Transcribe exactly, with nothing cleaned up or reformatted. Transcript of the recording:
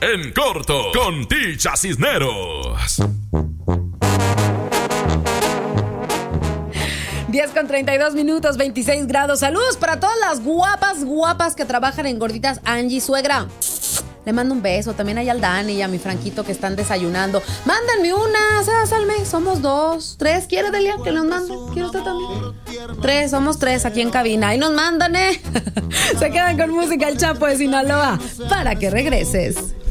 En corto con Ticha Cisneros. diez con treinta y dos minutos, veintiséis grados. Saludos para todas las guapas, guapas que trabajan en Gorditas Angie, suegra. Le mando un beso también a Dani y a mi Franquito que están desayunando. Mándenme una, Salme. Somos dos. Tres, ¿quiere, Delia? Que nos mande. ¿Quiere usted también? Tres, somos tres aquí en cabina. Ahí nos mandan, ¿eh? Se quedan con música El Chapo de Sinaloa para que regreses.